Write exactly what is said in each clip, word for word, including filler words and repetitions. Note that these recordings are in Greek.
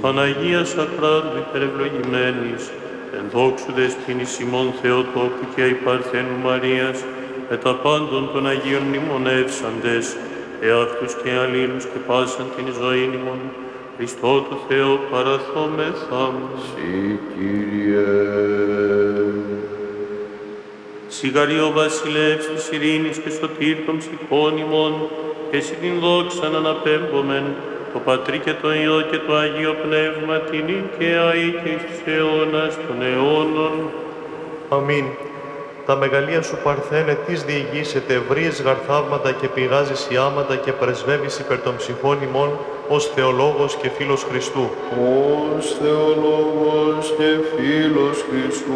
Παναγία Σαχράντου υπερευλογημένης, εν δόξου δεσποίνης ημών Θεοτόκου και αϊ Παρθένου Μαρίας, με τα πάντων των Αγίων μνημονεύσαντες, εαυτούς και αλλήλους και πάσαν την ζωήν ημών, Χριστό του Θεό παραθόμεθα. Συ Κύριε. Σιγαρή ο βασιλεύς της ειρήνης και σωτήρ των ψυχών ημών, και εσύ την δόξαν αναπέμπομεν, το Πατρί και το Υιό και το Αγίο Πνεύμα, την και αεί και εις τους αιώνας των αιώνων. Αμήν. Τα μεγαλεία σου Παρθένε τις διηγήσετε, ευρύες γαρθαύματα και πηγάζεις ιάματα και πρεσβεύεις υπέρ των ψυχών ημών, ως Θεολόγος και φίλος Χριστού. Ως Θεολόγος και φίλος Χριστού.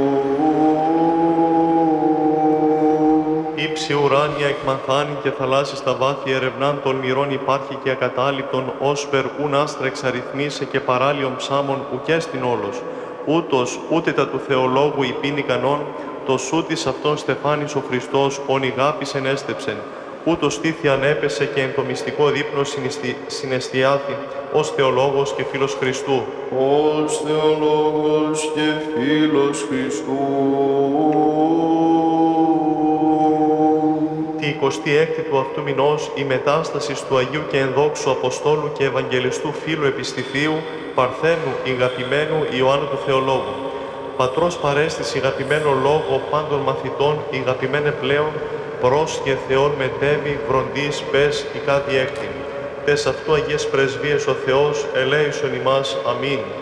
Ήψη ουράνια εκμαθάνει και θαλάσσης στα βάθη ερευνάν των μοιρών υπάρχει και ακατάληπτον, όσπερ ούν άστρα εξαριθμίσε και παράλιον ψάμων ουκέστην όλος. Ούτως ούτε τα του Θεολόγου υπήν ικανόν, το σούτης αυτόν στεφάνης ο Χριστός ον ηγάπησεν έστεψεν. Ούτως στήθη ανέπεσε και εν το μυστικό δείπνο συναισθιάθη, ως Θεολόγος και φίλος Χριστού. Ως Θεολόγος και φίλος Χριστού. Τη εικοστή έκτη του αυτού μηνός η μετάσταση του Αγίου και ενδόξου Αποστόλου και Ευαγγελιστού φίλου επιστηθείου Παρθένου ηγαπημένου Ιωάννου του Θεολόγου. Πατρός παρέστης ηγαπημένο λόγο πάντων μαθητών ηγαπημένε πλέον, πρόσχε Θεόν μετέμι βροντής πες η κάτι έκτη. Τες αυτού Αγίες πρεσβείες ο Θεός ελέησον ημάς. Αμήν.